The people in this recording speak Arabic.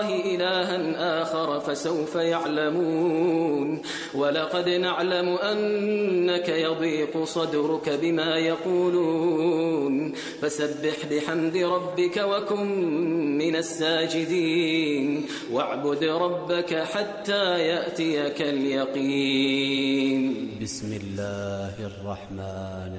إلها آخر فسوف يعلمون ولقد نعلم أنك يضيق صدرك بما يقولون فسبح بحمد ربك وكن من الساجدين واعبد ربك حتى يأتيك اليقين. بسم الله الرحمن